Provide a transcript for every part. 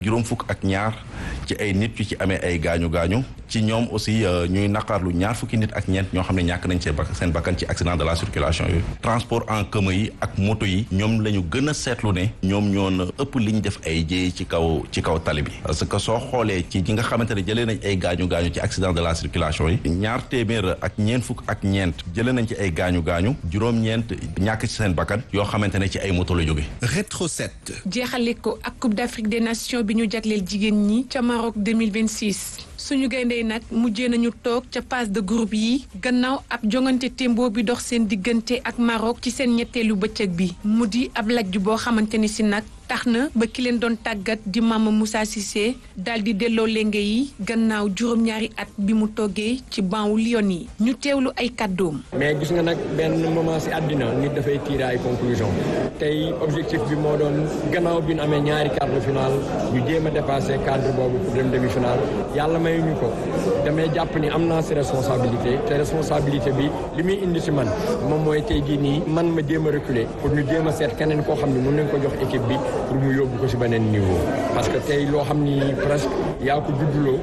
juróom fukk ak ñaar ci ay nit yu ci amee ay gaañu-gaañu ci ñoom aussi ñuy naqarlu ñaar fukki nit ak ñeent ñoo xam ne ñàkk nañ seen bakkan ci accident de la circulation yooyu. transport en commun yi ak moto yi ñoom la ñu gën a seetlu ne ñoom ñoo na ëpp li ñu def ay jéey ci kaw tali bi parce que soo xoolee ci ñi nga xamante ne jëlee nañ ay gaañu-gaañu ci accident de la circulation yi ñaar téeméer ak ñeent fukk ak ñeent jëlee nañ ci ay gaañu-gaañu juróom-ñeent ñàkk ci seen bakkan yoo xamante ne ci ay moto la jóge. Rétro 7. jeexale ko ak Coupe d'Afrique des Nations bi ñu jagleel jigéen ñi ca Maroc 2026 suñu gayndey nag mujjee nañu toog ca phase de groupe yi gannaaw ab jongante témboo bi dox seen diggante ak Maroc ci seen ñetteelu bëccëg bi mu di ab lajj boo xamante ni si nag tax na ba ki leen doon tàggat di Mama Moussa Cissé daal di delloo lenge yi gannaaw juróom-ñaari at bi mu toggee ci banwu Lion yi ñu teewlu ay kàddoom. mais gis nga nag benn moment si àddina nit dafay tirer ay conclusion tey objectif bi moo doon gannaaw bi ñu amee ñaari quart de finale ñu jéem a dépasser cadre boobu pour dem demi-finale yàlla may ñu ko damay jàpp ni am naa si responsabilité te responsabilité bi li muy indi si man moom mooy tey jii nii man ma jéem a reculer pour ñu jéem a seet keneen koo xam ne mën nañ ko jox équipe bi pour mu yóbbu ko si beneen niveau parce que tey loo xam ni presque yaa ko judduloo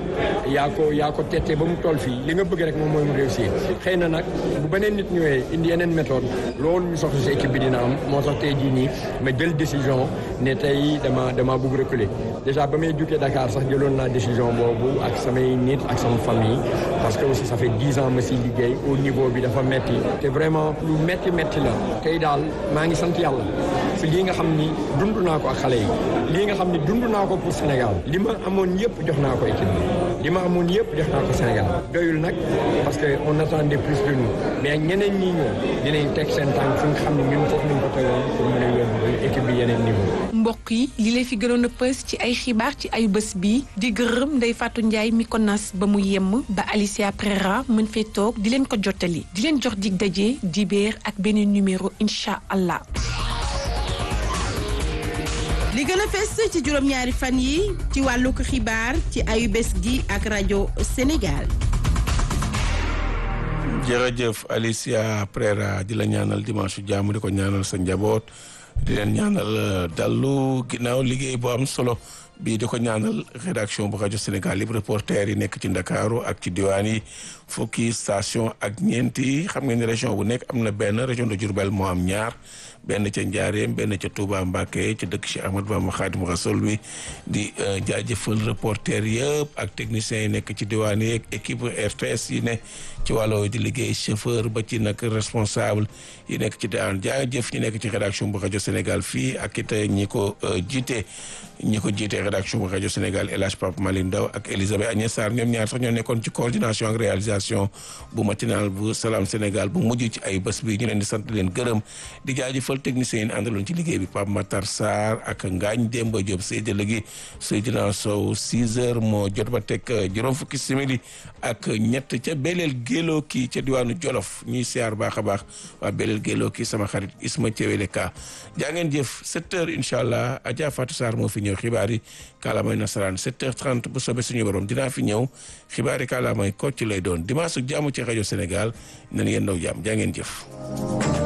yaa ko tettee ba mu toll fii li nga bëgg rek moom mooy mu réussir xëy na nag bu beneen nit ñëwee indi yeneen méthode loolu ñu soxla si équipe bi dina am moo tax tey jii nii ma jël décision ne tey dama bëgg reculer déjà ba may jógee Dakar sax jëloon naa décision boobu ak samay nit ak sama famille parce que aussi ça fait 10 ans ma si liggéey au niveau bi dafa metti te vraiment lu metti la tey daal maa ngi sant yàlla si lii nga xam ni dund naa ko ak xale yi lii nga xam ni dund naa ko pour Sénégal li ma amoon yëpp jox naa ko équipe bi li ma amoon yëpp jox naa ko Sénégal doyul nag parce que on attendait plus de nous mais ñeneen ñi ñëw dinañ teg seen tànk fi nga xam ne ñun foofu nañ ko tegoon pour mën a yóbbu équipe bi yeneen niveau. mbokk yi li lay fi gënoon a pës ci ay xibaar ci ay bés bi di gërëm Ndeye Fatou Ndiaye mi ko nas ba mu yemm ba Alicia Prera mën fee toog di leen ko jottali di leen jox dig daje dibéer ak beneen numéro incha allah. li gën a fes ci juróom-ñaari fan yi ci wàllu ko xibaar ci ayu bés gi ak rajo Sénégal. jërëjëf Alicia Prera di la ñaanal dimanche jàmm di ko ñaanal sa njaboot di leen ñaanal dallu ginnaaw liggéey bu am solo bii di ko ñaanal rédaction bu rajo Sénégal libre reporter yi nekk ci Ndakaaru ak ci diwaan yi fukki station ak ñeenti xam ngeen ne région bu nekk am na benn région de Diourbel moo am ñaar benn ca Njaareem benn ca Touba Mbacké ca dëkk Cheikh Ahmadou Bamba Khadimu Rasul bi di jaajëfal reporter yëpp ak techniciens yi nekk ci diwaan yi ak équipe RTS yi ne ci wàllu di liggéey chauffeur ba ci nag responsable yi nekk ci daan jaajëf ñi nekk ci rédaction bu rajo Sénégal fii ak it ñi ko jiite rédaction bu rajo Sénégal El Hadj Pape Malick Ndaw ak Elisabeth Agnès Sarr ñoom ñaar sax ñoo nekkoon ci coordination ak réalisation bu matinal bu Salam Sénégal bu mujj ci ay bés bi ñu leen di sant leen gërëm di jaajëfal techniciens yi àndaloon ci liggéey bi Pape Matar Sarr ak Ngagne Demba Diop Seydina Légui Seydina Sow 6 heures moo jot ba teg juróom fukki simili ak ñett ca Belel Gélo kii ca diwaanu Jolof ñuy siyaar baax a baax waa Belel Gélo kii sama xarit Isma Thiewele Ka jaa ngeen jëf 7 heures incha allah Adja Fatou Sarr moo fi ñëw xibaar yi kàllaamay nasaraan 7h30 bu soobee suñu borom dinaa fi ñëw xibaar yi kàllaamay kocc lay doon dimanche jàmm ci rajo Sénégal nañ ngeen daw jàmm jaa ngeen jëf.